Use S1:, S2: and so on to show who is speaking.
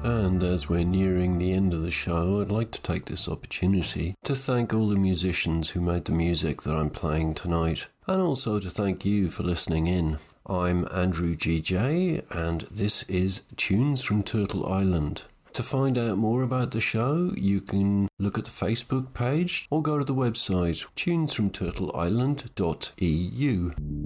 S1: And as we're nearing the end of the show, I'd like to take this opportunity to thank all the musicians who made the music that I'm playing tonight, and also to thank you for listening in. I'm Andrew GJ, and this is Tunes from Turtle Island. To find out more about the show, you can look at the Facebook page or go to the website tunesfromturtleisland.eu.